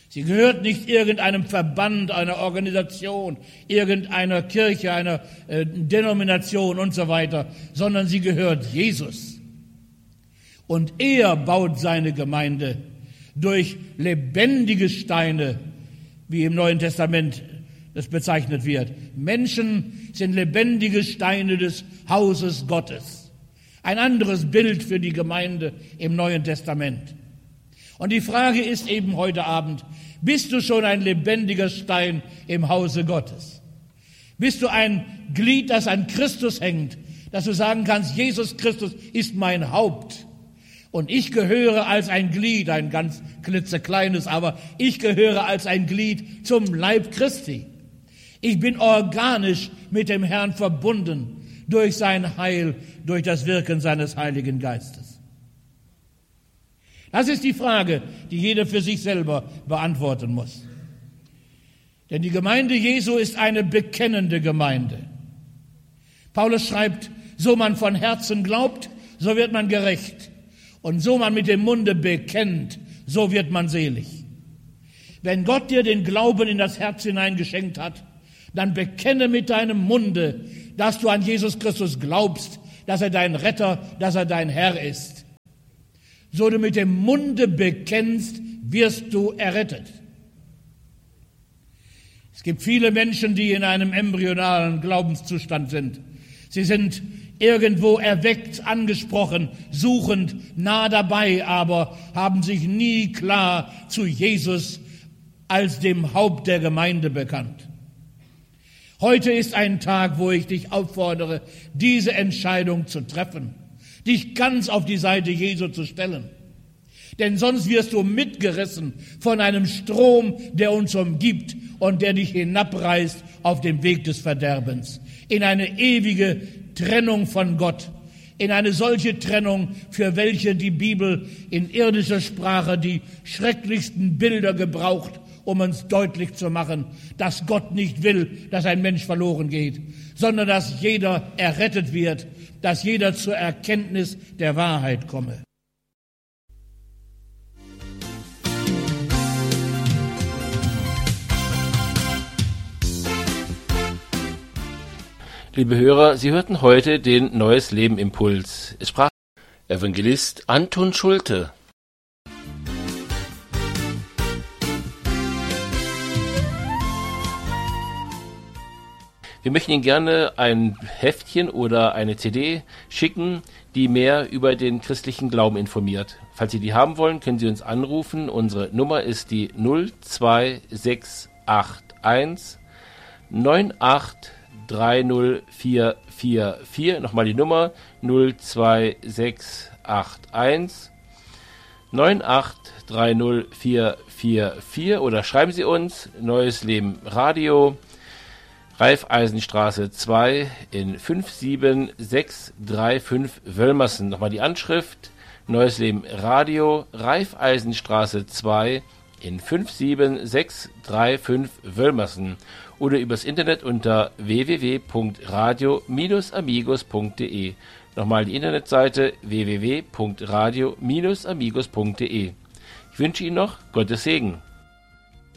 Sie gehört nicht irgendeinem Verband, einer Organisation, irgendeiner Kirche, einer Denomination und so weiter, sondern sie gehört Jesus. Und er baut seine Gemeinde durch lebendige Steine, wie im Neuen Testament das bezeichnet wird. Menschen sind lebendige Steine des Hauses Gottes. Ein anderes Bild für die Gemeinde im Neuen Testament. Und die Frage ist eben heute Abend, bist du schon ein lebendiger Stein im Hause Gottes? Bist du ein Glied, das an Christus hängt, dass du sagen kannst, Jesus Christus ist mein Haupt und ich gehöre als ein Glied, ein ganz klitzekleines, aber ich gehöre als ein Glied zum Leib Christi. Ich bin organisch mit dem Herrn verbunden durch sein Heil, durch das Wirken seines Heiligen Geistes. Das ist die Frage, die jeder für sich selber beantworten muss. Denn die Gemeinde Jesu ist eine bekennende Gemeinde. Paulus schreibt, so man von Herzen glaubt, so wird man gerecht. Und so man mit dem Munde bekennt, so wird man selig. Wenn Gott dir den Glauben in das Herz hinein geschenkt hat, dann bekenne mit deinem Munde, dass du an Jesus Christus glaubst, dass er dein Retter, dass er dein Herr ist. So du mit dem Munde bekennst, wirst du errettet. Es gibt viele Menschen, die in einem embryonalen Glaubenszustand sind. Sie sind irgendwo erweckt, angesprochen, suchend, nah dabei, aber haben sich nie klar zu Jesus als dem Haupt der Gemeinde bekannt. Heute ist ein Tag, wo ich dich auffordere, diese Entscheidung zu treffen, dich ganz auf die Seite Jesu zu stellen. Denn sonst wirst du mitgerissen von einem Strom, der uns umgibt und der dich hinabreißt auf dem Weg des Verderbens, in eine ewige Trennung von Gott, in eine solche Trennung, für welche die Bibel in irdischer Sprache die schrecklichsten Bilder gebraucht, um uns deutlich zu machen, dass Gott nicht will, dass ein Mensch verloren geht, sondern dass jeder errettet wird, dass jeder zur Erkenntnis der Wahrheit komme. Liebe Hörer, Sie hörten heute den Neues Leben Impuls. Es sprach Evangelist Anton Schulte. Wir möchten Ihnen gerne ein Heftchen oder eine CD schicken, die mehr über den christlichen Glauben informiert. Falls Sie die haben wollen, können Sie uns anrufen. Unsere Nummer ist die 02681 9830444. Nochmal die Nummer 02681 9830444 oder schreiben Sie uns Neues Leben Radio, Raiffeisenstraße 2 in 57635 Wölmersen. Nochmal die Anschrift, Neues Leben Radio, Raiffeisenstraße 2 in 57635 Wölmersen oder übers Internet unter www.radio-amigos.de. Nochmal die Internetseite www.radio-amigos.de. Ich wünsche Ihnen noch Gottes Segen.